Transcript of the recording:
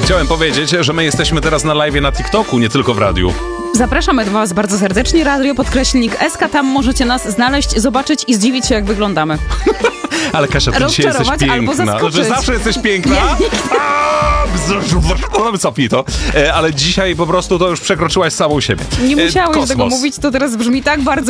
Chciałem powiedzieć, że my jesteśmy teraz na live na TikToku, nie tylko w radiu. Zapraszamy do was bardzo serdecznie. Radio _SK. Tam możecie nas znaleźć, zobaczyć i zdziwić się, jak wyglądamy. Ale Kasia, ty dzisiaj jesteś Rozczarować albo piękna. zaskoczyć. Że zawsze jesteś piękna? Cofnij to. Ale dzisiaj po prostu to już przekroczyłaś samą siebie. Nie musiałeś Kosmos. tego mówić, to teraz brzmi tak bardzo